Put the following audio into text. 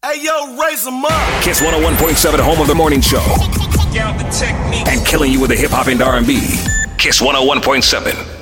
Hey, yo, raise them up. Kiss 101.7, home of the morning show. Check out the technique. And killing you with the hip hop and R&B. Kiss 101.7.